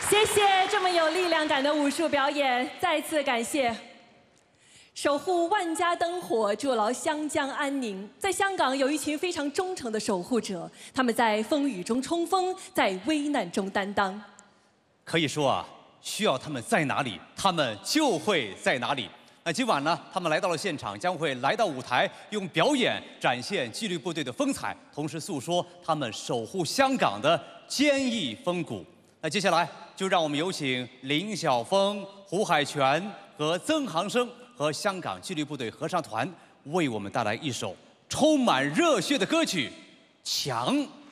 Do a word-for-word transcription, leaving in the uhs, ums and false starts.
谢谢这么有力量感的武术表演，再次感谢。守护万家灯火，筑牢湘江安宁。在香港，有一群非常忠诚的守护者，他们在风雨中冲锋，在危难中担当。 可以说啊，需要他们在哪里，他们就会在哪里。那今晚呢，他们来到了现场，将会来到舞台，用表演展现纪律部队的风采，同时诉说他们守护香港的坚毅风骨。那接下来就让我们有请林晓峰、胡海泉和曾航生和香港纪律部队合唱团为我们带来一首充满热血的歌曲《强》。